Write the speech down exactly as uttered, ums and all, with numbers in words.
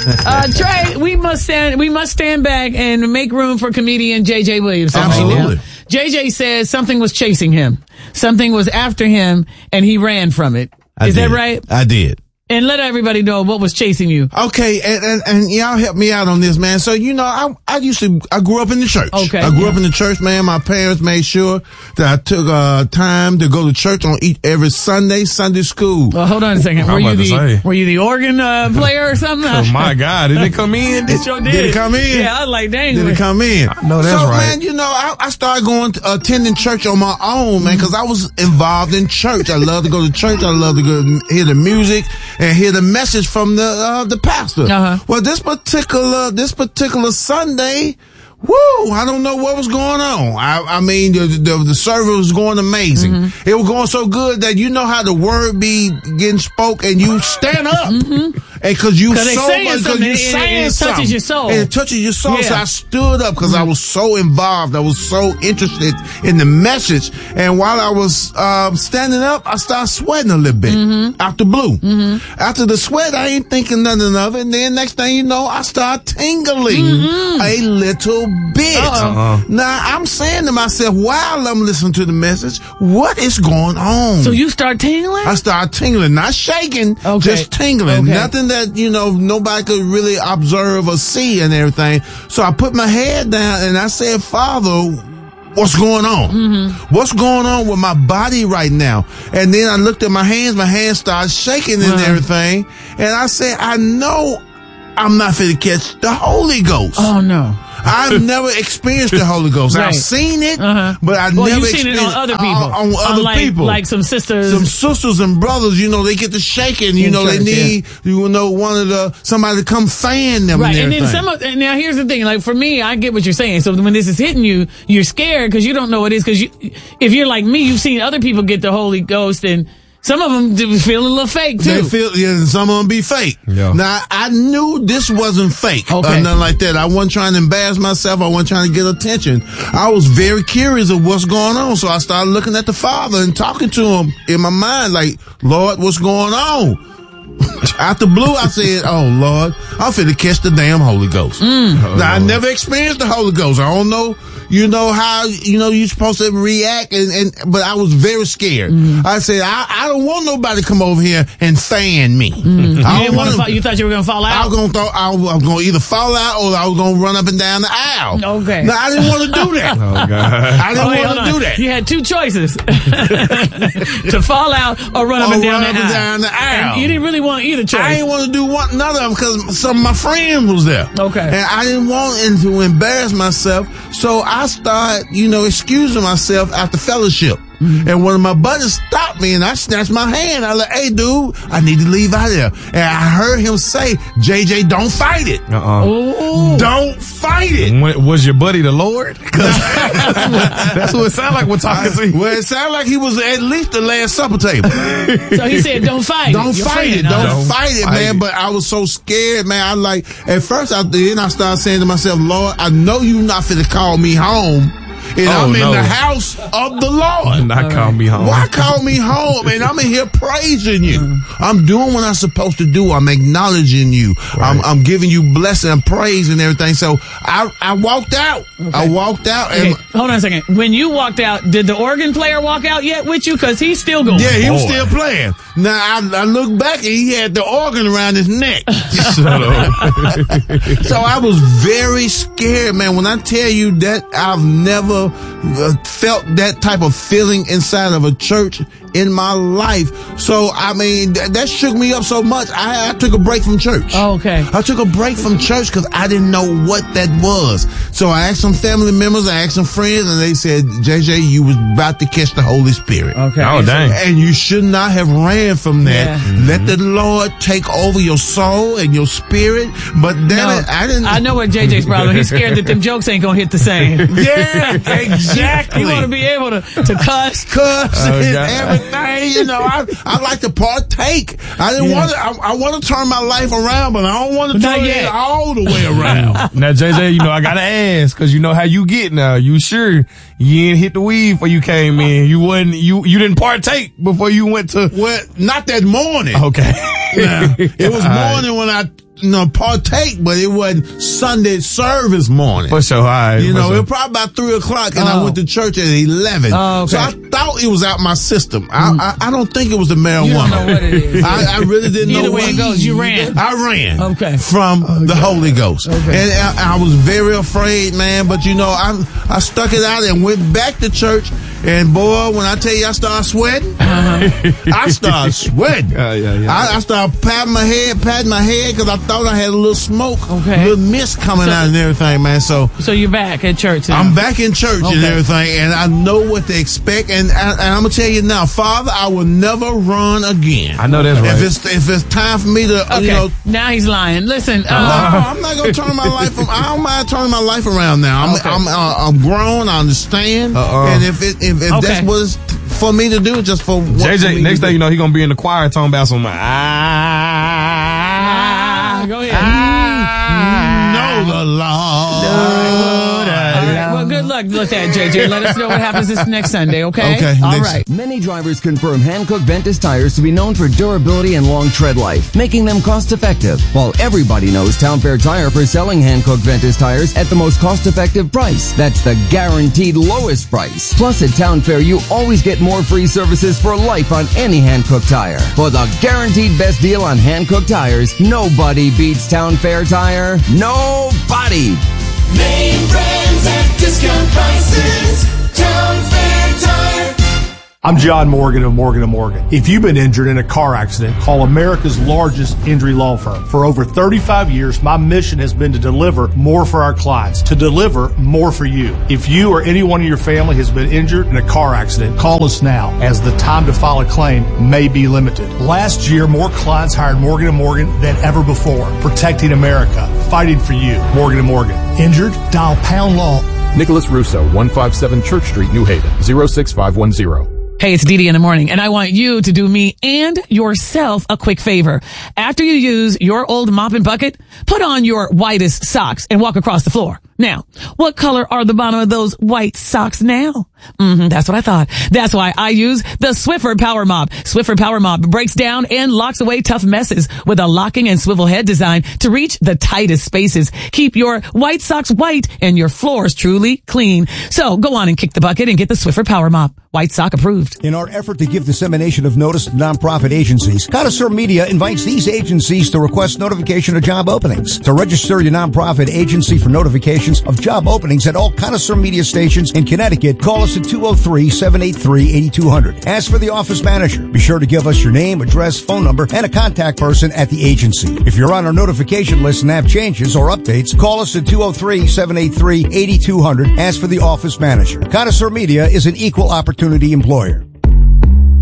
Uh, Trey, we must stand, we must stand back and make room for comedian J J Williamson. Absolutely. Right, J J says something was chasing him. Something was after him and he ran from it. I Is did. that right? I did. And let everybody know what was chasing you. Okay, and, and, and y'all help me out on this, man. So, you know, I, I used to, I grew up in the church. Okay. I grew up in the church, man. My parents made sure that I took, uh, time to go to church on each, every Sunday, Sunday school. Well, hold on a second. I'm Were you about to the, say. were you the organ, uh, player or something? Oh my God. Did it come in? It sure did. Did it come in? Yeah, I was like, dang. Did it come in? know that's so, right. man, you know, I, I started going to, attending church on my own, man, because I was involved in church. I love to go to church. I love to go and hear the music and hear the message from the uh, the pastor. Uh-huh. Well, this particular this particular Sunday, woo! I don't know what was going on. I, I mean, the, the the service was going amazing. Mm-hmm. It was going so good that you know how the word be getting spoke, and you stand up, Mm-hmm. and because you 'Cause they so saying much, because something, you and it- saying and it touches something. your soul. And it touches your soul. So Yeah. I stood up because I was so involved. I was so interested in the message. And while I was um, standing up, I started sweating a little bit Mm-hmm. out the blue. After the sweat, I ain't thinking nothing of it. And then next thing you know, I start tingling a little bit. Uh-oh. Uh-huh. Now, I'm saying to myself, while I'm listening to the message, what is going on? So you start tingling? I started tingling, not shaking, Okay. just tingling. Okay. Nothing that, you know, nobody could really observe or see and everything. So I put my head down and I said, Father, what's going on? Mm-hmm. What's going on with my body right now? And then I looked at my hands, my hands started shaking and Right. everything. And I said, I know I'm not fit to catch the Holy Ghost. Oh, no. I've never experienced the Holy Ghost. Right. I've seen it, Uh-huh. but I've Well, never you've seen it experienced on other people. On, on other like, people. Like some sisters. Some sisters and brothers, you know, they get to shaking, you In know, they church, need, you know, one of the, somebody to come fan them Right, and and everything. then some of, and now here's the thing, like for me, I get what you're saying. So when this is hitting you, you're scared because you don't know what it is. Because you, if you're like me, you've seen other people get the Holy Ghost, and some of them do feel a little fake They too. feel, yeah, and some of them be fake. Yeah. Now, I knew this wasn't fake Okay. or nothing like that. I wasn't trying to embarrass myself. I wasn't trying to get attention. I was very curious of what's going on. So I started looking at the Father and talking to him in my mind, like, Lord, what's going on? Out the blue, I said, oh, Lord, I'm finna catch the damn Holy Ghost. Mm. Now, I never experienced the Holy Ghost. I don't know, you know, how, you know, you're supposed to react, and, and but I was very scared. Mm. I said, I, I don't want nobody to come over here and fan me. Mm. I You don't didn't want want to. Fall, you thought you were gonna fall I out. was gonna throw, I was, I was gonna either fall out or I was gonna run up and down the aisle. Okay. Now, I didn't want to do that. Oh God. I didn't Oh, wait, want hold to on. do that. You had two choices: to fall out or run up Or and down run the up and aisle. down the aisle. And you didn't really want either choice. I didn't want to do one, none of them because some of my friends was there. Okay. And I didn't want and to embarrass myself. So I started, you know, excusing myself after fellowship. Mm-hmm. And one of my buddies stopped me and I snatched my hand. I was like, hey, dude, I need to leave out of there. And I heard him say, J J, don't fight it. Uh-uh. Ooh. Don't fight it. When- Was your buddy the Lord? 'Cause that's, what, that's what it sounded like we're talking to. Well, it sounded like he was at least the Last Supper table. So he said, "Don't fight. Don't it. Your fight friend, it. Don't, uh, Don't fight it, fight man. it. But I was so scared, man. I like, at first, I, then I started saying to myself, Lord, I know you not finna call me home. And Oh, I'm in no. the house of the Lord. Not call me home. Why call me home? And I'm in here praising you. I'm doing what I'm supposed to do. I'm acknowledging you. I'm, I'm giving you blessing and praise and everything. So I, I walked out. I walked out. Okay, And hold on a second. When you walked out, did the organ player walk out yet with you? Because he's still going. yeah, he was Boy. still playing. Now I, I look back and he had the organ around his neck. Shut up. So I was very scared, man. When I tell you that I've never uh, felt that type of feeling inside of a church in my life. So, I mean, th- that shook me up so much. I, I took a break from church. Oh, okay. I took a break from church because I didn't know what that was. So I asked some family members, I asked some friends, and they said, J J, you was about to catch the Holy Spirit. Okay. Oh, dang. And you should not have ran from that. Yeah. Mm-hmm. Let the Lord take over your soul and your spirit. But damn No, it, I didn't. I know what J J's problem. He's scared that them jokes ain't gonna hit the same. Yeah, exactly. You want to be able to to cuss. Cuss Oh, and God. everything, you know. I I like to partake. I didn't Yeah. want to. I, I want to turn my life around, but I don't want to Not turn yet. it all the way around. Now, J J, you know, I gotta ask, cause you know how you get now. You sure you ain't hit the weed before you came in? You wasn't, you, you didn't partake before you went to, Well, not that morning. okay. Now, it was All right. morning when I you know, partake, but it wasn't Sunday service morning. For sure, all right. You know, sure. it was probably about three o'clock, and Oh. I went to church at eleven. Oh, okay. So I thought it was out my system. I, I, I don't think it was the marijuana. You don't know what it is. I, I really didn't Either know way what it goes, you ran. I ran. Okay. From the Holy Ghost. Okay. And I, I was very afraid, man, but you know, I I stuck it out and went back to church, and boy, when I tell you I started sweating, Uh-huh. I started sweating. Yeah, yeah, yeah. I, I started patting my head, patting my head, because I thought I had a little smoke, Okay. a little mist coming So- out and everything, man. So So you're back at church now. I'm back in church and Okay. everything, and I know what to expect. And, I, and I'm gonna tell you now, Father, I will never run again. I know that's right. If it's if it's time for me to, Okay, you know. now he's lying. Listen, No, uh, I'm not gonna turn my life. From, I don't mind turning my life around now. I'm Okay. I'm, uh, I'm grown. I understand. Uh-uh. And if it if, if Okay. that's what it's for me to do, just for what J for J, me next to thing do. you know, he gonna be in the choir talking about some. Ah, ah, go ahead. know the Lord. All right, well, good luck with that, J J. Let us know what happens this next Sunday, okay? Okay, All next- right. Many drivers confirm Hankook Ventus tires to be known for durability and long tread life, making them cost-effective. While everybody knows Town Fair Tire for selling Hankook Ventus tires at the most cost-effective price. That's the guaranteed lowest price. Plus, at Town Fair, you always get more free services for life on any Hankook tire. For the guaranteed best deal on Hankook tires, nobody beats Town Fair Tire. Nobody! Name brands at discount prices. Town Fair Tire. I'm John Morgan of Morgan and Morgan. If you've been injured in a car accident, call America's largest injury law firm. For over thirty-five years, my mission has been to deliver more for our clients, to deliver more for you. If you or anyone in your family has been injured in a car accident, call us now, as the time to file a claim may be limited. Last year, more clients hired Morgan and Morgan than ever before, protecting America, fighting for you. Morgan and Morgan. Injured? Dial pound law. Nicholas Russo, one fifty-seven Church Street, New Haven, zero six five one zero. Hey, it's Dee Dee in the morning, and I want you to do me and yourself a quick favor. After you use your old mop and bucket, put on your whitest socks and walk across the floor. Now, what color are the bottom of those white socks now? Mm-hmm, that's what I thought. That's why I use the Swiffer Power Mop. Swiffer Power Mop breaks down and locks away tough messes with a locking and swivel head design to reach the tightest spaces. Keep your white socks white and your floors truly clean. So go on and kick the bucket and get the Swiffer Power Mop. White sock approved. In our effort to give dissemination of notice to nonprofit agencies, Connoisseur Media invites these agencies to request notification of job openings. To register your nonprofit agency for notifications of job openings at all Connoisseur Media stations in Connecticut, call us at two oh three, seven eight three, eight two zero zero. Ask for the office manager. Be sure to give us your name, address, phone number, and a contact person at the agency. If you're on our notification list and have changes or updates, call us at two oh three, seven eight three, eight two zero zero. Ask for the office manager. Connoisseur Media is an equal opportunity employer.